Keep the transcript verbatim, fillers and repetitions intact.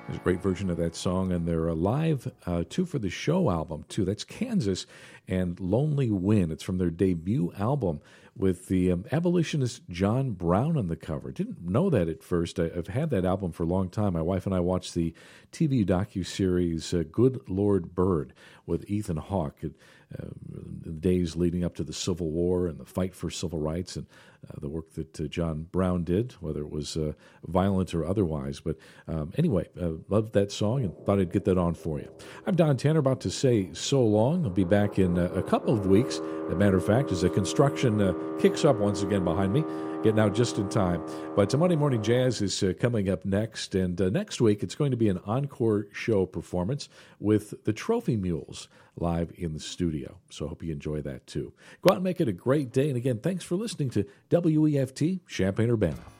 There's a great version of that song, and they're a live uh, Two for the Show album, too. That's Kansas and Lonely Wind. It's from their debut album with the um, abolitionist John Brown on the cover. Didn't know that at first. I, I've had that album for a long time. My wife and I watched the T V docuseries uh, Good Lord Bird with Ethan Hawke. It, uh, the days leading up to the Civil War and the fight for civil rights and uh, the work that uh, John Brown did, whether it was uh, violent or otherwise. But um, anyway, uh, loved that song and thought I'd get that on for you. I'm Don Tanner, about to say so long. I'll be back in uh, a couple of weeks. As a matter of fact, as the construction uh, kicks up once again behind me, getting out just in time. But Monday Morning Jazz is uh, coming up next, and uh, next week it's going to be an encore show performance with the Trophy Mules live in the studio. So I hope you enjoy that too. Go out and make it a great day. And again, thanks for listening to W E F T Champaign-Urbana.